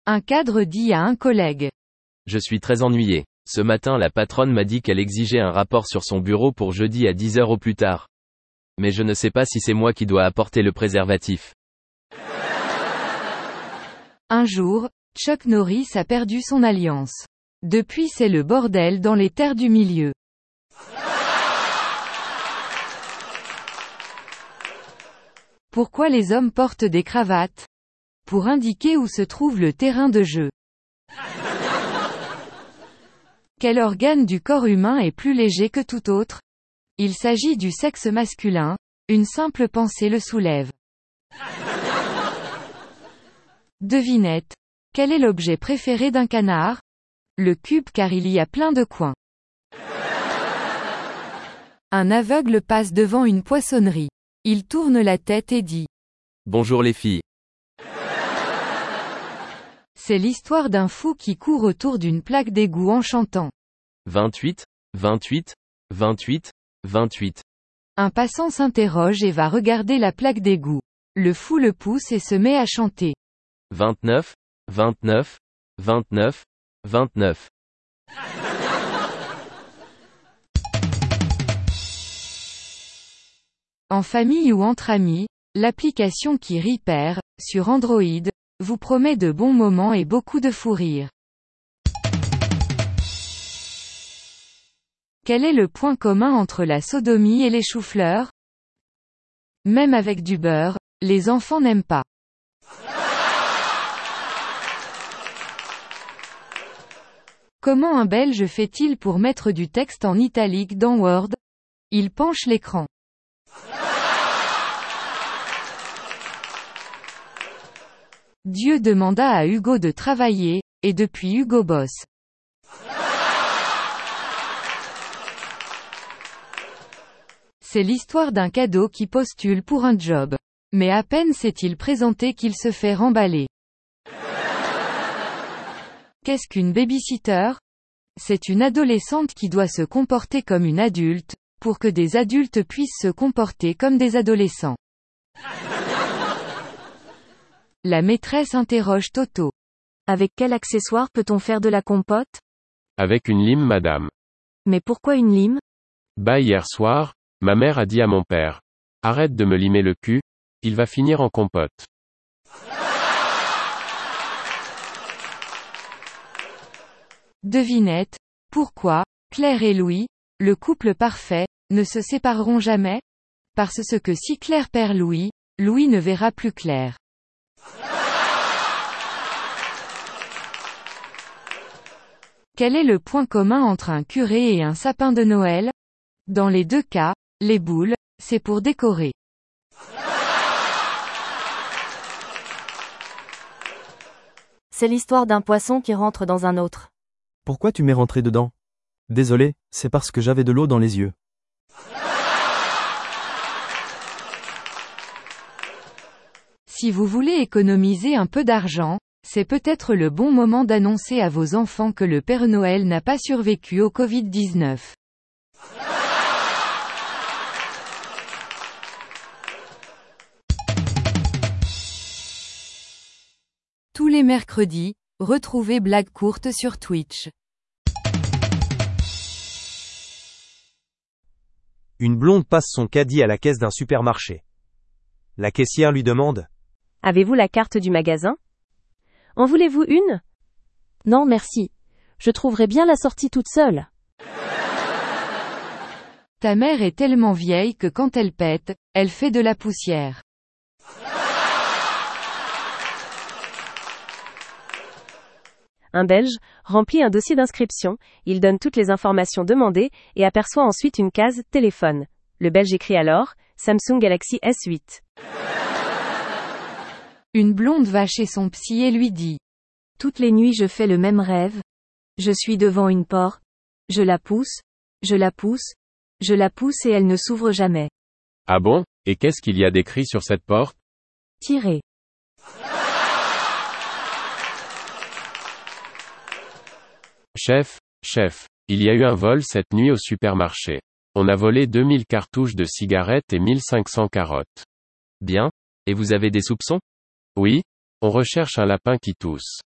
Un cadre dit à un collègue. Je suis très ennuyé. Ce matin la patronne m'a dit qu'elle exigeait un rapport sur son bureau pour jeudi à 10 heures au plus tard. Mais je ne sais pas si c'est moi qui dois apporter le préservatif. Un jour, Chuck Norris a perdu son alliance. Depuis c'est le bordel dans les terres du milieu. Pourquoi les hommes portent des cravates? Pour indiquer où se trouve le terrain de jeu. Quel organe du corps humain est plus léger que tout autre? Il s'agit du sexe masculin, une simple pensée le soulève. Devinette. Quel est l'objet préféré d'un canard? Le cube car il y a plein de coins. Un aveugle passe devant une poissonnerie. Il tourne la tête et dit. Bonjour les filles. C'est l'histoire d'un fou qui court autour d'une plaque d'égout en chantant. 28, 28, 28, 28. Un passant s'interroge et va regarder la plaque d'égout. Le fou le pousse et se met à chanter. 29, 29, 29, 29. En famille ou entre amis, l'application qui Repair, sur Android, vous promet de bons moments et beaucoup de fou rire. Quel est le point commun entre la sodomie et les choux-fleurs? Même avec du beurre, les enfants n'aiment pas. Comment un Belge fait-il pour mettre du texte en italique dans Word? Il penche l'écran. Dieu demanda à Hugo de travailler, et depuis Hugo bosse. C'est l'histoire d'un cadeau qui postule pour un job. Mais à peine s'est-il présenté qu'il se fait remballer. Qu'est-ce qu'une babysitter? C'est une adolescente qui doit se comporter comme une adulte, pour que des adultes puissent se comporter comme des adolescents. La maîtresse interroge Toto. Avec quel accessoire peut-on faire de la compote? Avec une lime madame. Mais pourquoi une lime? Bah hier soir, ma mère a dit à mon père. Arrête de me limer le cul, il va finir en compote. Devinette. Pourquoi, Claire et Louis, le couple parfait, ne se sépareront jamais? Parce que si Claire perd Louis, Louis ne verra plus Claire. Quel est le point commun entre un curé et un sapin de Noël? Dans les deux cas, les boules, c'est pour décorer. C'est l'histoire d'un poisson qui rentre dans un autre. Pourquoi tu m'es rentré dedans? Désolé, c'est parce que j'avais de l'eau dans les yeux. Si vous voulez économiser un peu d'argent, c'est peut-être le bon moment d'annoncer à vos enfants que le Père Noël n'a pas survécu au Covid-19. Tous les mercredis, retrouvez Blagues courtes sur Twitch. Une blonde passe son caddie à la caisse d'un supermarché. La caissière lui demande: Avez-vous la carte du magasin? En voulez-vous une? Non merci. Je trouverai bien la sortie toute seule. Ta mère est tellement vieille que quand elle pète, elle fait de la poussière. Un Belge remplit un dossier d'inscription, il donne toutes les informations demandées et aperçoit ensuite une case « Téléphone ». Le Belge écrit alors « Samsung Galaxy S8 ». Une blonde va chez son psy et lui dit: Toutes les nuits je fais le même rêve. Je suis devant une porte. Je la pousse. Je la pousse. Je la pousse et elle ne s'ouvre jamais. Ah bon? Et qu'est-ce qu'il y a d'écrit sur cette porte? Tirez. Chef, il y a eu un vol cette nuit au supermarché. On a volé 2000 cartouches de cigarettes et 1500 carottes. Bien. Et vous avez des soupçons? Oui, on recherche un lapin qui tousse.